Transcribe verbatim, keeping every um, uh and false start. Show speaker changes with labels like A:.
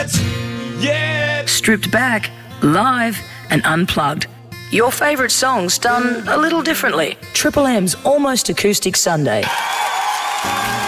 A: Yeah.
B: Stripped back, live and unplugged. Your favourite songs done a little differently. Triple M's Almost Acoustic Sunday.